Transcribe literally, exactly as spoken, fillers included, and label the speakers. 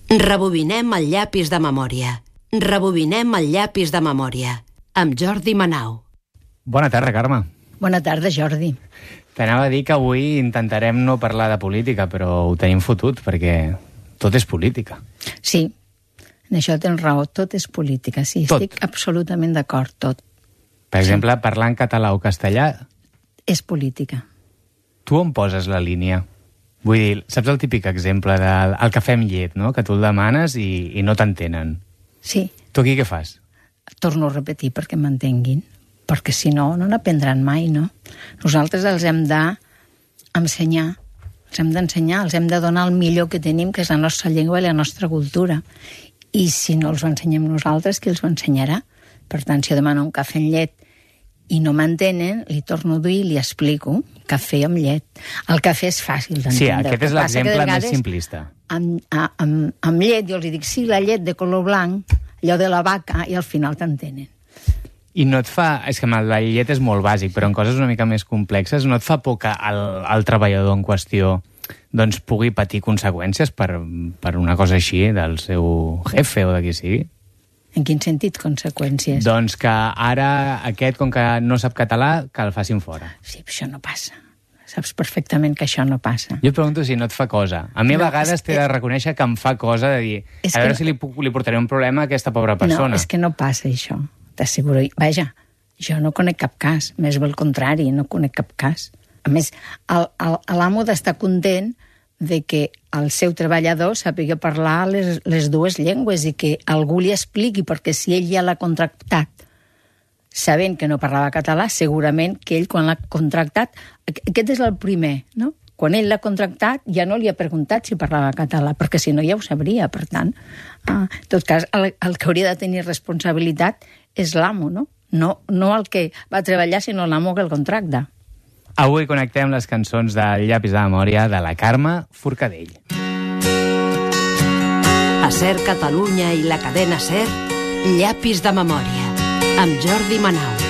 Speaker 1: Rebobinem el llapis de memòria. Rebobinem el llapis de memòria. Amb Jordi Manau.
Speaker 2: Bona tarda, Carme.
Speaker 3: Bona tarda, Jordi.
Speaker 2: T'anava a dir que avui intentarem no parlar de política, però ho tenim fotut, perquè tot és política.
Speaker 3: Sí, en això tens raó, tot és política, sí,
Speaker 2: tot.
Speaker 3: Estic absolutament d'acord, tot.
Speaker 2: Per exemple, sí. Parlar en català o castellà...
Speaker 3: És política.
Speaker 2: Tu on poses la línia? Vull dir, saps el típic exemple del el cafè amb llet, no? Que tu el demanes i, i no t'entenen.
Speaker 3: Sí.
Speaker 2: Tu aquí què fas?
Speaker 3: Torno a repetir perquè m'entenguin, perquè si no, no n'aprendran mai, no? Nosaltres els hem d'ensenyar, els hem d'ensenyar, els hem de donar el millor que tenim, que és la nostra llengua i la nostra cultura. I si no els ho ensenyem nosaltres, qui els ho ensenyarà? Per tant, si jo demano un cafè amb llet i no m'entenen, li torno a dir i li explico cafè amb llet. El cafè és fàcil d'entendre.
Speaker 2: Sí, aquest és l'exemple més simplista.
Speaker 3: Amb, amb, amb llet, jo els dic, sí, la llet de color blanc, allò de la vaca, i al final t'entenen.
Speaker 2: I no et fa... És que la llet és molt bàsic, però en coses una mica més complexes, no et fa por que el, el treballador en qüestió doncs, pugui patir conseqüències per, per una cosa així del seu jefe o de qui sigui?
Speaker 3: En quin sentit, conseqüències?
Speaker 2: Doncs que ara aquest, com que no sap català, que el facin fora.
Speaker 3: Sí, però això no passa. Saps perfectament que això no passa.
Speaker 2: Jo et pregunto si no et fa cosa. A mi a no, vegades t'he de reconèixer que em fa cosa de dir a veure no... si li, li portaré un problema a aquesta pobra persona.
Speaker 3: No, és que no passa això, t'asseguro. Vaja, jo no conec cap cas, més bé el contrari, no conec cap cas. A més, l'amo d'estar content de que el seu treballador sàpiga parlar les, les dues llengües i que algú li expliqui, perquè si ell ja l'ha contractat sabent que no parlava català, segurament que ell quan l'ha contractat, aquest és el primer, no? Quan ell l'ha contractat ja no li ha preguntat si parlava català, perquè si no ja ho sabria, per tant. Ah, en tot cas, el, el que hauria de tenir responsabilitat és l'amo, no? No, no el que va treballar, sinó l'amo que el contracta.
Speaker 2: Avui connectem les cançons del llapis de memòria de la Carme Forcadell.
Speaker 1: A Ser Catalunya i la cadena Ser, llapis de memòria, amb Jordi Manau.